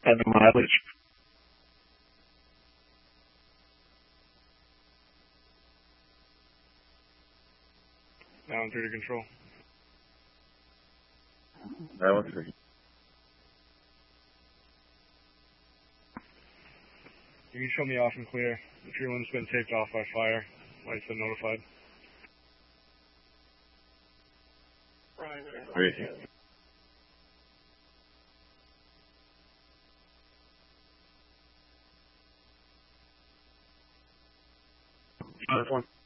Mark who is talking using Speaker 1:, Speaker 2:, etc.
Speaker 1: and the mileage.
Speaker 2: Down 3 to control.
Speaker 3: 913.
Speaker 2: You can show me off and clear. The tree limb's been taped off by fire. Lights been notified.
Speaker 3: Great.
Speaker 1: That's one.